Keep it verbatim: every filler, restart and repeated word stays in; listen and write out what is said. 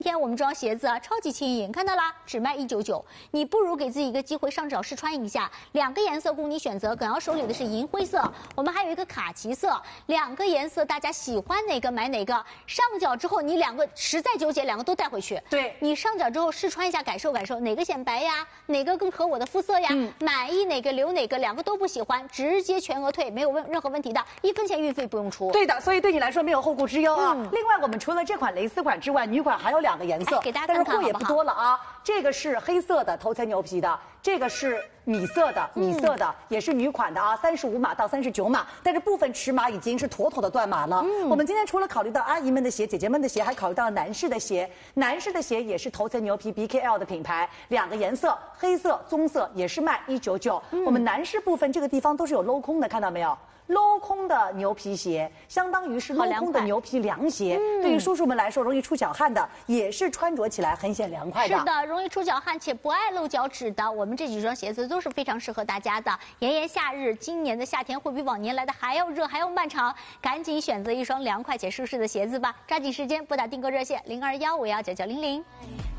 今天我们这双鞋子啊，超级轻盈，看到啦，只卖一九九。你不如给自己一个机会上脚试穿一下，两个颜色供你选择。耿瑶手里的是银灰色，我们还有一个卡其色，两个颜色大家喜欢哪个买哪个。上脚之后你两个实在纠结，两个都带回去。 对， 你上脚之后试穿一下，感受感受哪个显白呀，哪个更合我的肤色呀？嗯，满意哪个留哪个，两个都不喜欢，直接全额退，没有问任何问题的，一分钱运费不用出。 对的，所以对你来说没有后顾之忧啊。嗯、另外，我们除了这款蕾丝款之外，女款还有两个颜色， 给大家看看但是货也不多了啊。这个是黑色的头层牛皮的，这个是米色的，米色的、嗯、也是女款的啊，三十五码到三十九码，但是部分尺码已经是妥妥的断码了。嗯、我们今天除了考虑到阿姨们的鞋、姐姐们的鞋，还考虑到男士的鞋，男士的鞋也是头层牛皮 B K L 的品牌，两个颜色，黑色、棕色也是卖一九九。我们男士部分这个地方都是有镂空的，看到没有？镂空的牛皮鞋，相当于是镂空的牛皮凉鞋，嗯、对于叔叔们来说容易出脚汗的，也是穿着起来很显凉快的。 是的，容易出脚汗且不爱露脚趾的，我们这几双鞋子都是非常适合大家的。炎炎夏日，今年的夏天会比往年来的还要热，还要漫长，赶紧选择一双凉快且舒适的鞋子吧！抓紧时间拨打订购热线零二幺五幺九九零零。